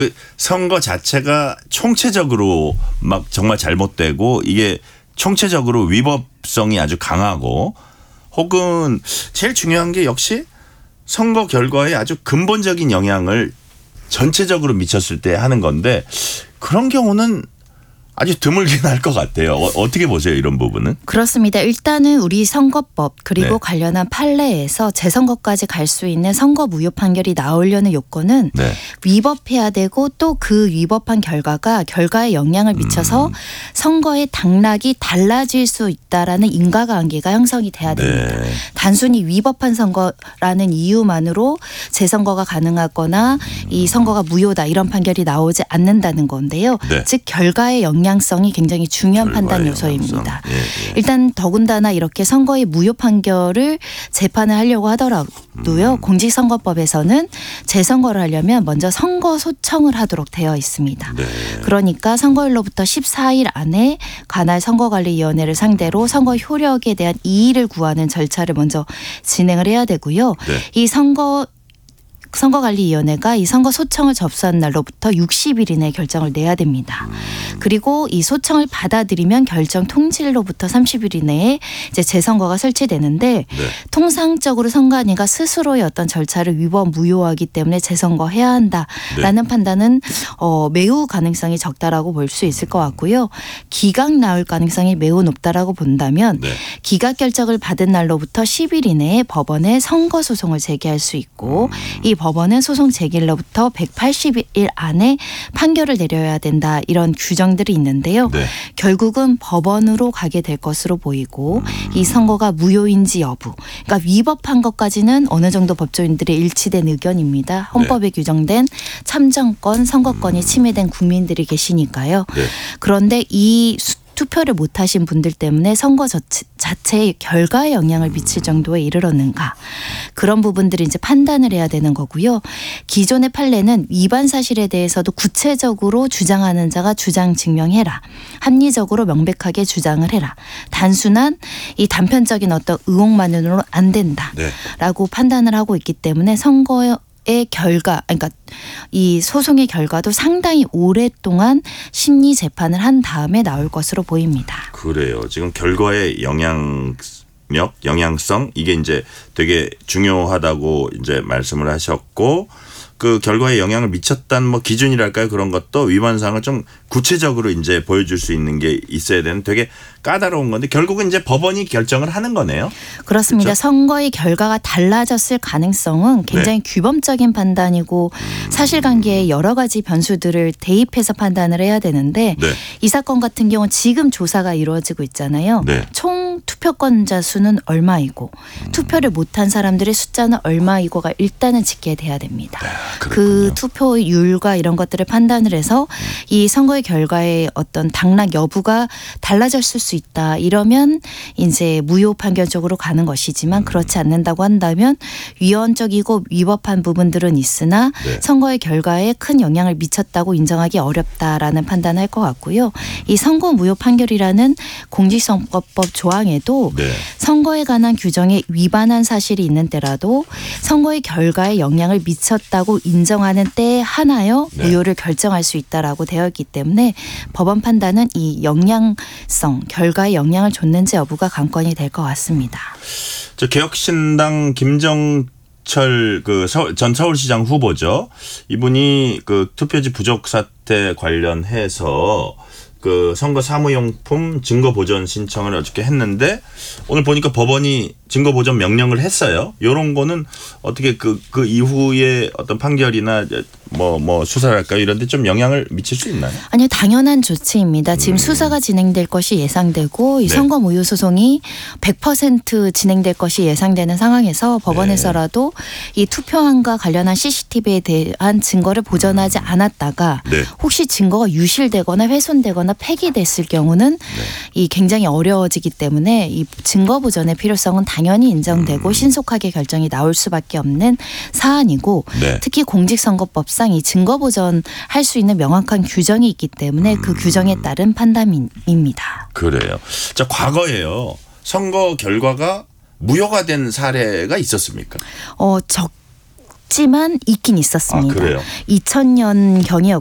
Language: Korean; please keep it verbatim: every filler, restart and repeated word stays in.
그 선거 자체가 총체적으로 막 정말 잘못되고 이게 총체적으로 위법성이 아주 강하고 혹은 제일 중요한 게 역시 선거 결과에 아주 근본적인 영향을 전체적으로 미쳤을 때 하는 건데 그런 경우는 아주 드물긴 할 것 같아요. 어, 어떻게 보세요 이런 부분은? 그렇습니다. 일단은 우리 선거법 그리고 네. 관련한 판례에서 재선거까지 갈 수 있는 선거 무효 판결이 나오려는 요건은 네. 위법해야 되고 또 그 위법한 결과가 결과에 영향을 미쳐서 음. 선거의 당락이 달라질 수 있다라는 인과관계가 형성이 돼야 됩니다. 네. 단순히 위법한 선거라는 이유만으로 재선거가 가능하거나 이 선거가 무효다 이런 판결이 나오지 않는다는 건데요. 네. 즉 결과의 영향성이 굉장히 중요한 판단 요소입니다. 예, 예. 일단 더군다나 이렇게 선거의 무효 판결을 재판을 하려고 하더라도요. 음. 공직선거법에서는 재선거를 하려면 먼저 선거 소청을 하도록 되어 있습니다. 네. 그러니까 선거일로부터 십사 일 안에 관할 선거관리위원회를 상대로 선거 효력에 대한 이의를 구하는 절차를 먼저 진행을 해야 되고요. 네. 이 선거 선거관리위원회가 이 선거 소청을 접수한 날로부터 육십 일 이내에 결정을 내야 됩니다. 그리고 이 소청을 받아들이면 결정 통지일로부터 삼십 일 이내에 이제 재선거가 설치되는데 네. 통상적으로 선관위가 스스로의 어떤 절차를 위법 무효하기 때문에 재선거 해야 한다라는 네. 판단은 어, 매우 가능성이 적다라고 볼 수 있을 것 같고요. 기각 나올 가능성이 매우 높다라고 본다면 네. 기각 결정을 받은 날로부터 십 일 이내에 법원에 선거 소송을 제기할 수 있고 이 법원은 소송 제기일로부터 백팔십 일 안에 판결을 내려야 된다 이런 규정들이 있는데요. 네. 결국은 법원으로 가게 될 것으로 보이고 이 선거가 무효인지 여부 그러니까 위법한 것까지는 어느 정도 법조인들의 일치된 의견입니다. 헌법에 규정된 참정권, 선거권이 침해된 국민들이 계시니까요. 네. 그런데 이 수- 투표를 못하신 분들 때문에 선거 자체, 자체의 결과에 영향을 미칠 정도에 이르렀는가 그런 부분들이 이제 판단을 해야 되는 거고요. 기존의 판례는 위반 사실에 대해서도 구체적으로 주장하는 자가 주장 증명해라. 합리적으로 명백하게 주장을 해라. 단순한 이 단편적인 어떤 의혹만으로는 안 된다라고 네. 판단을 하고 있기 때문에 선거의 의 결과, 그러니까 이 소송의 결과도 상당히 오랫동안 심리 재판을 한 다음에 나올 것으로 보입니다. 그래요. 지금 결과의 영향력, 영향성 이게 이제 되게 중요하다고 이제 말씀을 하셨고 그 결과에 영향을 미쳤다는 뭐 기준이랄까요 그런 것도 위반 사항을 좀 구체적으로 이제 보여줄 수 있는 게 있어야 되는 되게 까다로운 건데 결국은 이제 법원이 결정을 하는 거네요. 그렇습니다. 그렇죠? 선거의 결과가 달라졌을 가능성은 굉장히 네. 규범적인 판단이고 사실관계에 여러 가지 변수들을 대입해서 판단을 해야 되는데 네. 이 사건 같은 경우는 지금 조사가 이루어지고 있잖아요. 네. 총 투표권자 수는 얼마이고 투표를 못한 사람들의 숫자는 얼마이고가 일단은 집계돼야 됩니다. 그 그렇군요. 투표율과 이런 것들을 판단을 해서 이 선거의 결과의 어떤 당락 여부가 달라졌을 수 있다. 이러면 이제 무효 판결 쪽으로 가는 것이지만 그렇지 않는다고 한다면 위헌적이고 위법한 부분들은 있으나 네. 선거의 결과에 큰 영향을 미쳤다고 인정하기 어렵다라는 판단을 할 것 같고요. 이 선거 무효 판결이라는 공직선거법 조항에도 네. 선거에 관한 규정에 위반한 사실이 있는 때라도 선거의 결과에 영향을 미쳤다고 인정하는 때에 하나여 네. 무효를 결정할 수 있다라고 되어 있기 때문에 법원 판단은 이 영향성, 결과에 영향을 줬는지 여부가 관건이 될 것 같습니다. 저 개혁신당 김정철 그 전 서울시장 후보죠. 이분이 그 투표지 부족 사태 관련해서 그 선거 사무용품 증거 보전 신청을 어저께 했는데 오늘 보니까 법원이 증거 보전 명령을 했어요. 이런 거는 어떻게 그, 그 이후에 어떤 판결이나 뭐, 뭐 수사랄까요? 이런 데 좀 영향을 미칠 수 있나요? 아니요. 당연한 조치입니다. 지금 음. 수사가 진행될 것이 예상되고 이 네. 선거 무효 소송이 백 퍼센트 진행될 것이 예상되는 상황에서 법원에서라도 이 투표함과 관련한 씨씨티비에 대한 증거를 보전하지 않았다가 네. 혹시 증거가 유실되거나 훼손되거나 폐기됐을 경우는 이 굉장히 어려워지기 때문에 이 증거 보전의 필요성은 당연히 인정되고 음. 신속하게 결정이 나올 수밖에 없는 사안이고 네. 특히 공직선거법상 이 증거 보전할 수 있는 명확한 규정이 있기 때문에 그 규정에 따른 판단입니다. 그래요. 자, 과거에요. 선거 결과가 무효가 된 사례가 있었습니까? 어, 적 없지만 있긴 있었습니다. 아, 그래요? 이천 년 경이었